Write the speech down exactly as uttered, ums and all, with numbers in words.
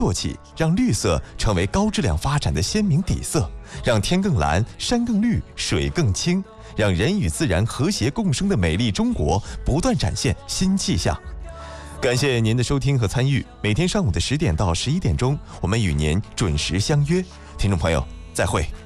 做起，让绿色成为高质量发展的鲜明底色，让天更蓝，山更绿，水更清，让人与自然和谐共生的美丽中国不断展现新气象。感谢您的收听和参与，每天上午的十点到十一点钟，我们与您准时相约。听众朋友，再会。